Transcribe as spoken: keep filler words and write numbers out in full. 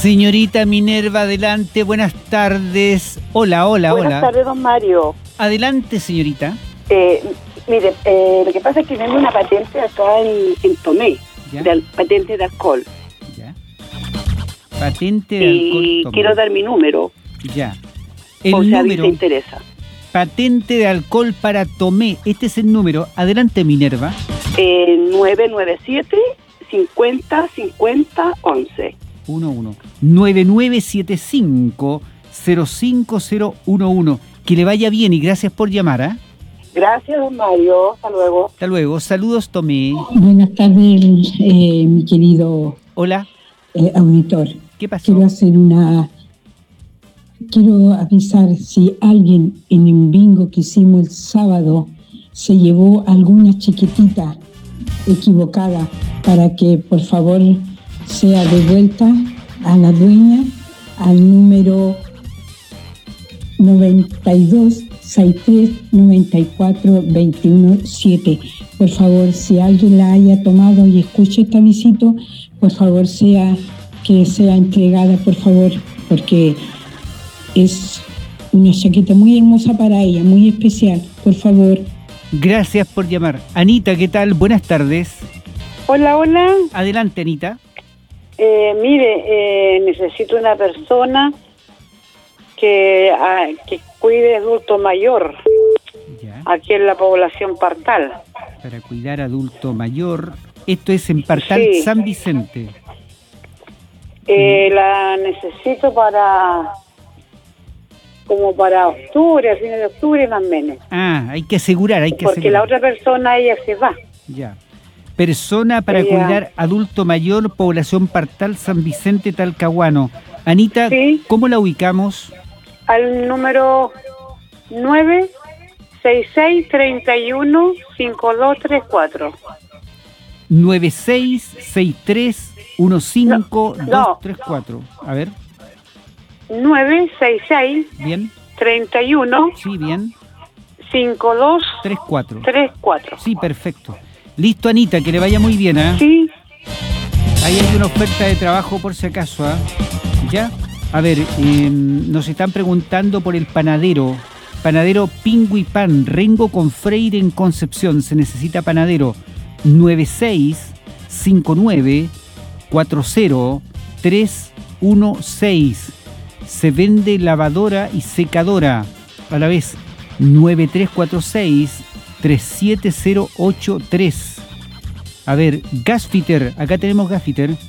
Señorita Minerva, adelante, buenas tardes. Hola, hola, buenas hola. Buenas tardes, don Mario. Adelante, señorita. Eh, mire, eh, lo que pasa es que tengo una patente acá en, en Tomé, de al, patente de alcohol. Ya. Patente de y alcohol. Y quiero dar mi número. Ya. El por si a mí número. te interesa. Patente de alcohol para Tomé. Este es el número. Adelante, Minerva. Eh, nueve nueve siete, cincuenta, cincuenta, once. uno uno nueve nueve siete cinco cero cinco cero uno uno. Que le vaya bien y gracias por llamar, ¿eh? Gracias, don Mario. Hasta luego. Hasta luego. Saludos, Tomé. Buenas tardes, eh, mi querido Hola. Eh, auditor. ¿Qué pasó? Quiero hacer una... Quiero avisar si alguien en el bingo que hicimos el sábado se llevó alguna chiquitita equivocada, para que por favor sea devuelta a la dueña al número noventa y dos sesenta y tres noventa y cuatro veintiuno siete. Por favor, si alguien la haya tomado y escucha este avisito, por favor sea que sea entregada, por favor, porque es una chaqueta muy hermosa para ella, muy especial, por favor. Gracias por llamar. Anita, ¿qué tal? Buenas tardes. Hola, hola. Adelante, Anita. Eh, mire, eh, necesito una persona que, ah, que cuide adulto mayor, ya, aquí en la población Partal. Para cuidar adulto mayor. Esto es en Partal, sí. San Vicente. Eh, mm. La necesito para... como para octubre, a fines de octubre más o menos. Ah, hay que asegurar, hay que Porque asegurar. la otra persona, ella se va. Ya. Persona para ella... cuidar adulto mayor, población Partal, San Vicente, Talcahuano. Anita, sí. ¿Cómo la ubicamos? Al número nueve seis seis, tres uno, cinco dos tres cuatro. nueve seis seis tres uno cinco dos tres cuatro. A ver. nueve seis seis, bien, treinta y uno, sí, bien, cinco dos tres cuatro. tres cuatro. Sí, perfecto. Listo, Anita, que le vaya muy bien, ¿eh? Sí. Ahí hay una oferta de trabajo por si acaso, ¿ah? ¿eh? ¿Ya? A ver, eh, nos están preguntando por el panadero. Panadero Pingüi Pan, Rengo con Freire en Concepción. Se necesita panadero. nueve seis cinco nueve cuatro cero tres uno seis. Se vende lavadora y secadora. A la vez, nueve tres cuatro seis tres siete cero ocho tres. A ver, Gasfitter. Acá tenemos Gasfitter.